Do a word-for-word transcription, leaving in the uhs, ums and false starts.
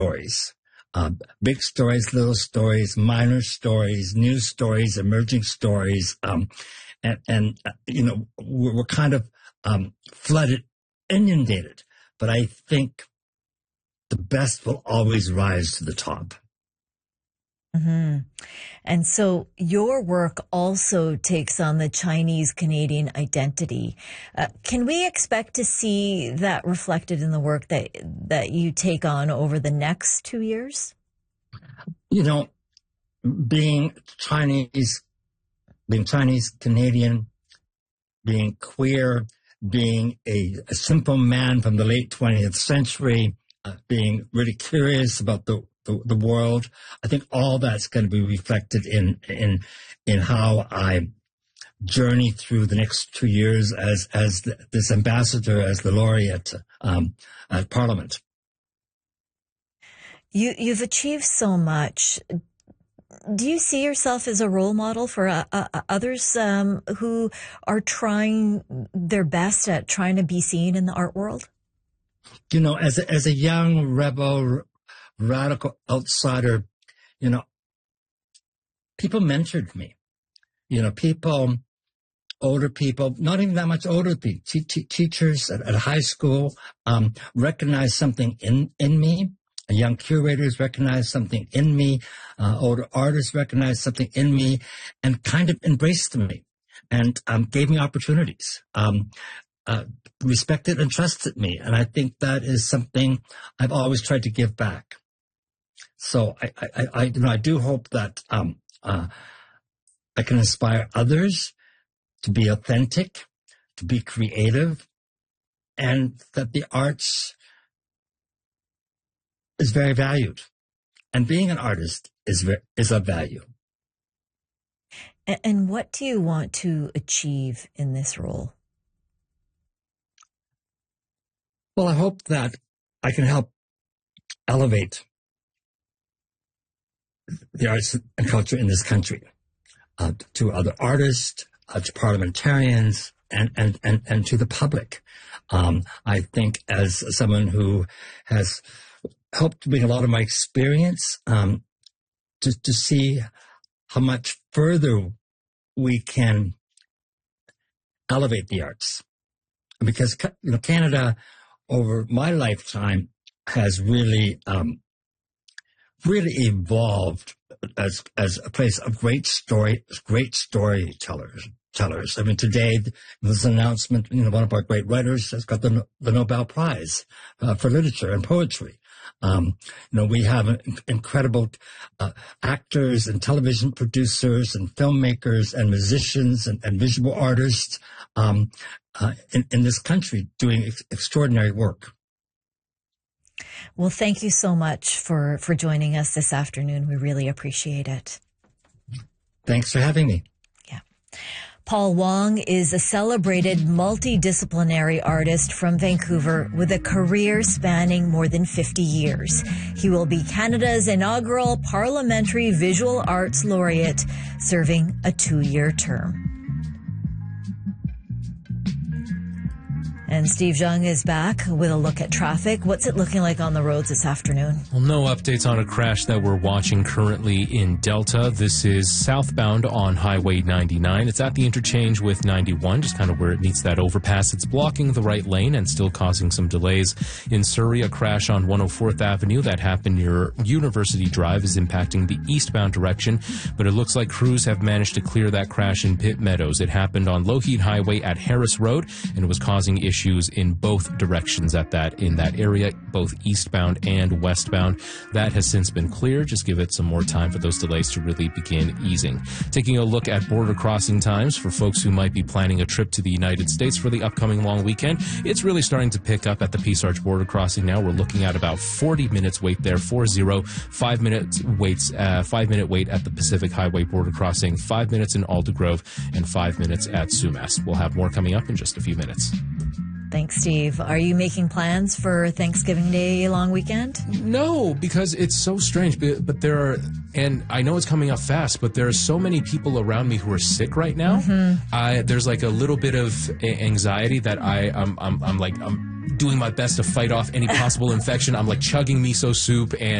stories. Uh, big stories, little stories, minor stories, news stories, emerging stories. Um, and, and uh, you know, we're, we're kind of um, flooded, inundated. But I think the best will always rise to the top. Mm-hmm. And so your work also takes on the Chinese-Canadian identity. Uh, can we expect to see that reflected in the work that that you take on over the next two years? You know, being Chinese, being Chinese-Canadian, being queer, being a, a simple man from the late twentieth century, uh, being really curious about the The, the world. I think all that's going to be reflected in in in how I journey through the next two years as as the, this ambassador, as the laureate um, at Parliament. You you've achieved so much. Do you see yourself as a role model for uh, uh, others um, who are trying their best at trying to be seen in the art world? You know, as a, as a young rebel, radical outsider, you know, people mentored me. You know, people, older people, not even that much older people, te- te- teachers at, at high school, um, recognized something in, in me. Young curators recognized something in me. Uh, older artists recognized something in me and kind of embraced me and um, gave me opportunities. Um, uh, respected and trusted me. And I think that is something I've always tried to give back. So I, I, I, you know, I do hope that um, uh, I can inspire others to be authentic, to be creative, and that the arts is very valued, and being an artist is ve- is of value. And what do you want to achieve in this role? Well, I hope that I can help elevate the arts and culture in this country uh, to other artists, uh, to parliamentarians, and, and, and, and to the public. Um, I think as someone who has helped bring a lot of my experience um, to, to see how much further we can elevate the arts. Because, you know, Canada, over my lifetime, has really um, really evolved as as a place of great story, great storytellers. Tellers. I mean, today there's an announcement. You know, one of our great writers has got the the Nobel Prize uh, for literature and poetry. Um, you know, we have incredible uh, actors and television producers and filmmakers and musicians and, and visual artists um, uh, in, in this country doing ex- extraordinary work. Well, thank you so much for, for joining us this afternoon. We really appreciate it. Thanks for having me. Yeah. Paul Wong is a celebrated multidisciplinary artist from Vancouver with a career spanning more than fifty years. He will be Canada's inaugural Parliamentary Visual Arts Laureate, serving a two-year term. And Steve Zhang is back with a look at traffic. What's it looking like on the roads this afternoon? Well, no updates on a crash that we're watching currently in Delta. This is southbound on Highway ninety-nine. It's at the interchange with ninety-one, just kind of where it meets that overpass. It's blocking the right lane and still causing some delays. In Surrey, a crash on one oh fourth Avenue that happened near University Drive is impacting the eastbound direction, but it looks like crews have managed to clear that crash in Pitt Meadows. It happened on Lougheed Highway at Harris Road, and it was causing issues in both directions at that in that area, both eastbound and westbound. That has since been cleared. Just give it some more time for those delays to really begin easing. Taking a look at border crossing times for folks who might be planning a trip to the United States for the upcoming long weekend, it's really starting to pick up at the Peace Arch border crossing now. We're looking at about forty minutes wait there, four zero, five minutes waits, uh, five minute wait at the Pacific Highway border crossing, five minutes in Aldergrove, and five minutes at Sumas. We'll have more coming up in just a few minutes. Thanks, Steve. Are you making plans for Thanksgiving Day long weekend? No, because it's so strange. But, but there are, and I know it's coming up fast, but there are so many people around me who are sick right now. Mm-hmm. I, there's like a little bit of anxiety that I, I'm, I'm, I'm like, I'm doing my best to fight off any possible infection. I'm like chugging miso soup and